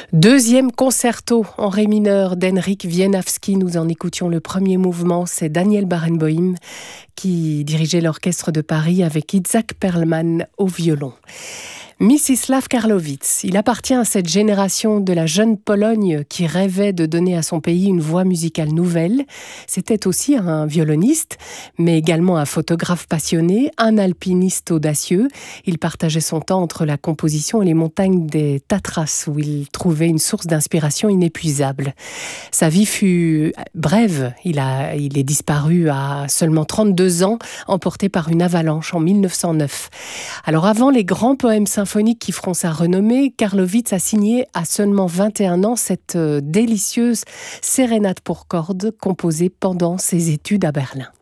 Deuxième concerto en ré mineur d'Henryk Wieniawski. Nous en écoutions le premier mouvement. C'est Daniel Barenboim qui dirigeait l'orchestre de Paris avec Itzhak Perlman au violon. Mstislav Karlowitz, il appartient à cette génération de la jeune Pologne qui rêvait de donner à son pays une voix musicale nouvelle. C'était aussi un violoniste, mais également un photographe passionné, un alpiniste audacieux. Il partageait son temps entre la composition et les montagnes des Tatras, où il trouvait une source d'inspiration inépuisable. Sa vie fut brève. Il est disparu à seulement 32 ans, emporté par une avalanche en 1909. Alors avant les grands poèmes symphoniques qui feront sa renommée, Karlowitz a signé à seulement 21 ans cette délicieuse sérénade pour cordes composée pendant ses études à Berlin.